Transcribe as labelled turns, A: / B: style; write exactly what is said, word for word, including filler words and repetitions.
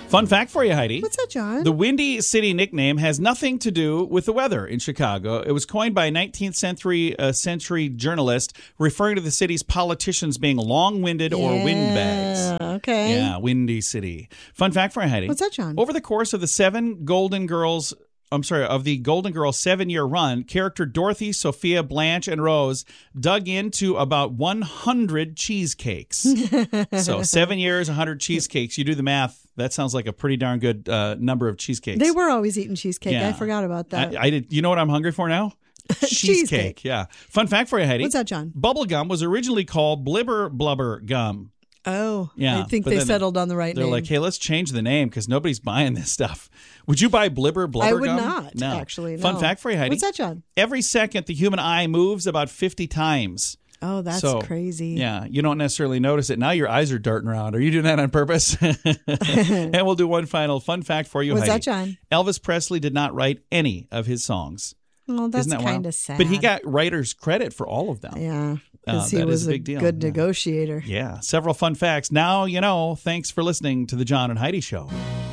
A: Fun fact for you, Heidi.
B: What's that, John?
A: The Windy City nickname has nothing to do with the weather in Chicago. It was coined by a nineteenth century uh, century journalist referring to the city's politicians being long-winded
B: yeah,
A: or windbags.
B: Okay.
A: Yeah, Windy City. Fun fact for you, Heidi.
B: What's that, John?
A: Over the course of the seven Golden Girls I'm sorry, of the Golden Girls seven-year run, character Dorothy, Sophia, Blanche, and Rose dug into about one hundred cheesecakes. So seven years, one hundred cheesecakes. You do the math. That sounds like a pretty darn good uh, number of cheesecakes.
B: They were always eating cheesecake.
A: Yeah.
B: I forgot about that.
A: I, I did. You know what I'm hungry for now? Cheesecake.
B: Cheesecake.
A: Yeah. Fun fact for you, Heidi.
B: What's that, John?
A: Bubble gum was originally called Blibber Blubber Gum.
B: Oh,
A: Yeah,
B: I think
A: but
B: they
A: then
B: settled on the right
A: They're
B: name.
A: like, hey, let's change the name because nobody's buying this stuff. Would you buy Blibber Blubber
B: I would
A: gum?
B: not,
A: No.
B: actually. No.
A: Fun fact for you, Heidi.
B: What's that, John?
A: Every second, the human eye moves about fifty times.
B: Oh, that's
A: So,
B: crazy.
A: Yeah, you don't necessarily notice it. Now your eyes are darting around. Are you doing that on purpose? And we'll do one final fun fact for you,
B: What's
A: Heidi.
B: that, John?
A: Elvis Presley did not write any of his songs.
B: Well, that's
A: Isn't that
B: kind
A: wild?
B: of sad.
A: But he got writer's credit for all of them.
B: Yeah,
A: Uh,
B: because he
A: that is
B: was
A: a
B: a,
A: big deal.
B: good
A: Yeah.
B: negotiator.
A: Yeah, several fun facts. Now you know. Thanks for listening to the John and Heidi Show.